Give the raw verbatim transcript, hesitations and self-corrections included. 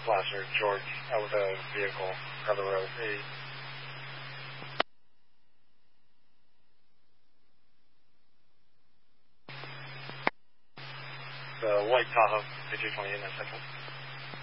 Blaster, George, out with a vehicle on the road. Hey. The white Tahoe, fifty twenty in that central.